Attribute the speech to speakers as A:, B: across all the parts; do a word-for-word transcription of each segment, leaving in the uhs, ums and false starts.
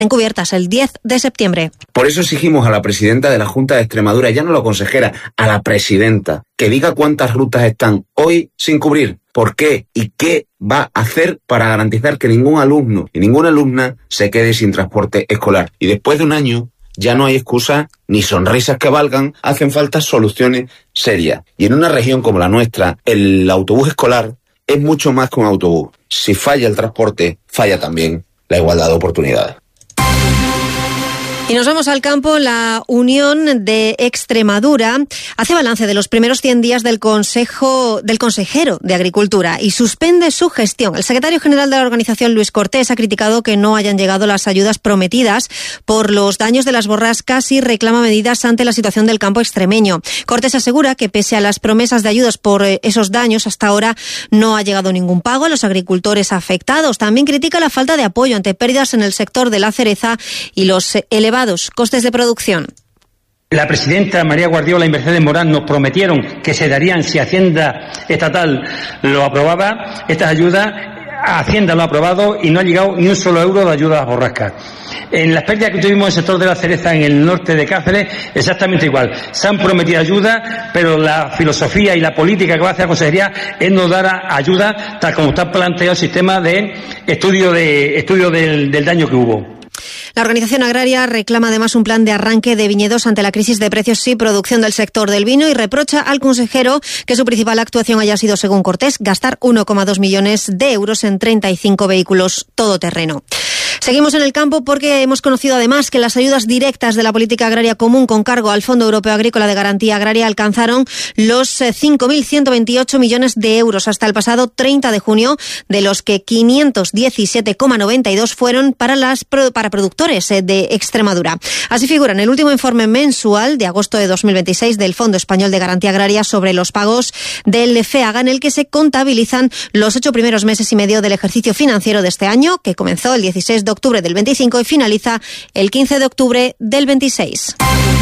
A: encubiertas el diez de septiembre.
B: Por eso exigimos a la presidenta de la Junta de Extremadura, ya no la consejera, a la presidenta, que diga cuántas rutas están hoy sin cubrir, por qué y qué va a hacer para garantizar que ningún alumno y ninguna alumna se quede sin transporte escolar. Y después de un año ya no hay excusas ni sonrisas que valgan, hacen falta soluciones serias. Y en una región como la nuestra, el autobús escolar es mucho más que un autobús. Si falla el transporte, falla también la igualdad de oportunidades.
A: Y nos vamos al campo. La Unión de Extremadura hace balance de los primeros cien días del Consejo del Consejero de Agricultura y suspende su gestión. El secretario general de la organización, Luis Cortés, ha criticado que no hayan llegado las ayudas prometidas por los daños de las borrascas y reclama medidas ante la situación del campo extremeño. Cortés asegura que pese a las promesas de ayudas por esos daños, hasta ahora no ha llegado ningún pago a los agricultores afectados. También critica la falta de apoyo ante pérdidas en el sector de la cereza y los elevados costes de producción.
C: La presidenta María Guardiola y Mercedes Morán nos prometieron que se darían si Hacienda Estatal lo aprobaba. Estas ayudas, Hacienda lo ha aprobado y no ha llegado ni un solo euro de ayuda a las borrascas. En las pérdidas que tuvimos en el sector de la cereza en el norte de Cáceres, exactamente igual. Se han prometido ayuda, pero la filosofía y la política que va a hacer la consejería es no dar ayuda tal como está planteado el sistema de estudio, de, estudio del, del daño que hubo.
A: La organización agraria reclama además un plan de arranque de viñedos ante la crisis de precios y producción del sector del vino y reprocha al consejero que su principal actuación haya sido, según Cortés, gastar uno coma dos millones de euros en treinta y cinco vehículos todoterreno. Seguimos en el campo porque hemos conocido además que las ayudas directas de la política agraria común con cargo al Fondo Europeo Agrícola de Garantía Agraria alcanzaron los cinco mil ciento veintiocho millones de euros hasta el pasado treinta de junio, de los que quinientos diecisiete coma noventa y dos fueron para las para productores de Extremadura. Así figura en el último informe mensual de agosto de dos mil veintiséis del Fondo Español de Garantía Agraria sobre los pagos del FEAGA, en el que se contabilizan los ocho primeros meses y medio del ejercicio financiero de este año, que comenzó el dieciséis de octubre del veinticinco y finaliza el quince de octubre del veintiséis.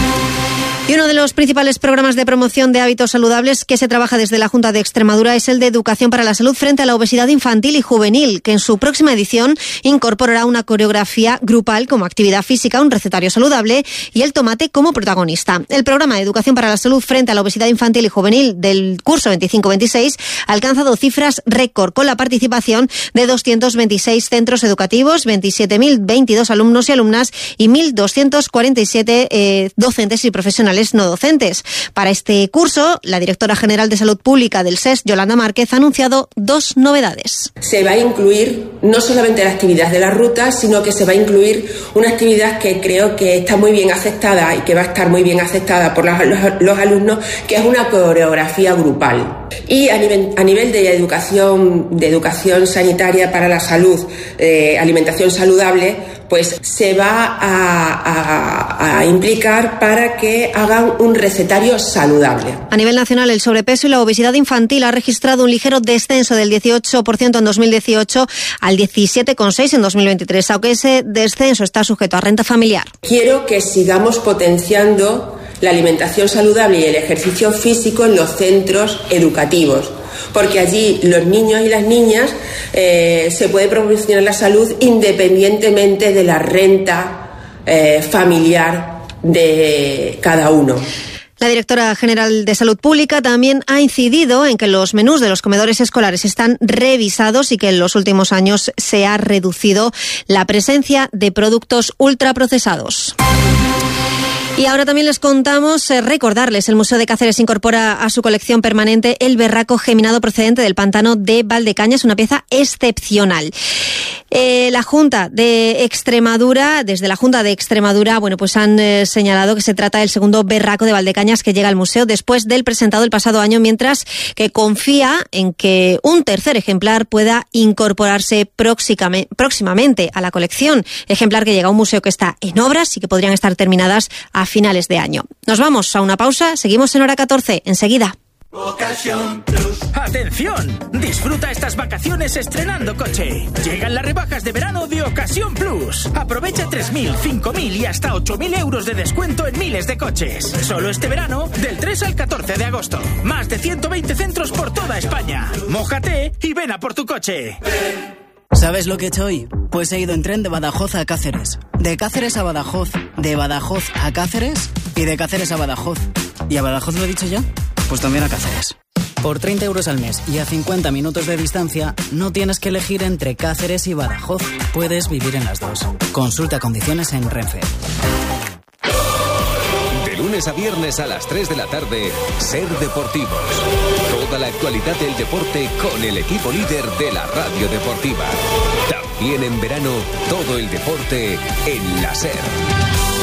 A: Y uno de los principales programas de promoción de hábitos saludables que se trabaja desde la Junta de Extremadura es el de Educación para la Salud frente a la obesidad infantil y juvenil, que en su próxima edición incorporará una coreografía grupal como actividad física, un recetario saludable y el tomate como protagonista. El programa de Educación para la Salud frente a la obesidad infantil y juvenil del curso veinticinco veintiséis ha alcanzado cifras récord con la participación de doscientos veintiséis centros educativos, veintisiete mil veintidós alumnos y alumnas y mil doscientos cuarenta y siete eh, docentes y profesionales no docentes. Para este curso, la directora general de Salud Pública del S E S, Yolanda Márquez, ha anunciado dos novedades.
D: Se va a incluir no solamente la actividad de la ruta, sino que se va a incluir una actividad que creo que está muy bien aceptada y que va a estar muy bien aceptada por los, los, los alumnos, que es una coreografía grupal. Y a nivel, a nivel de educación, de educación sanitaria para la salud, eh, alimentación saludable, pues se va a, a, a implicar para que hagan un recetario saludable.
A: A nivel nacional, el sobrepeso y la obesidad infantil ha registrado un ligero descenso del dieciocho por ciento en dos mil dieciocho al diecisiete coma seis por ciento en dos mil veintitrés, aunque ese descenso está sujeto a renta familiar.
D: Quiero que sigamos potenciando la alimentación saludable y el ejercicio físico en los centros educativos, porque allí los niños y las niñas eh, se puede promocionar la salud independientemente de la renta eh, familiar de cada uno.
A: La directora general de Salud Pública también ha incidido en que los menús de los comedores escolares están revisados y que en los últimos años se ha reducido la presencia de productos ultraprocesados. Y ahora también les contamos, eh, recordarles, el Museo de Cáceres incorpora a su colección permanente el berraco geminado procedente del pantano de Valdecañas, una pieza excepcional. Eh, la Junta de Extremadura, desde la Junta de Extremadura, bueno, pues han eh, señalado que se trata del segundo berraco de Valdecañas que llega al museo después del presentado el pasado año, mientras que confía en que un tercer ejemplar pueda incorporarse próximamente a la colección. Ejemplar que llega a un museo que está en obras y que podrían estar terminadas a finales de año. Nos vamos a una pausa, seguimos en Hora catorce, enseguida.
E: Ocasión Plus. ¡Atención! Disfruta estas vacaciones estrenando coche. Llegan las rebajas de verano de Ocasión Plus. Aprovecha tres mil, cinco mil y hasta ocho mil euros de descuento en miles de coches. Solo este verano, del tres al catorce de agosto. Más de ciento veinte centros por toda España. Mójate y ven a por tu coche. Ven
F: ¿Sabes lo que he hecho hoy? Pues he ido en tren de Badajoz a Cáceres. De Cáceres a Badajoz. De Badajoz a Cáceres. Y de Cáceres a Badajoz. ¿Y a Badajoz lo he dicho ya? Pues también a Cáceres. Por treinta euros al mes y a cincuenta minutos de distancia, no tienes que elegir entre Cáceres y Badajoz. Puedes vivir en las dos. Consulta condiciones en Renfe.
G: De lunes a viernes a las tres de la tarde, Ser Deportivos. Toda la actualidad del deporte con el equipo líder de la radio deportiva. También en verano, todo el deporte en la Ser.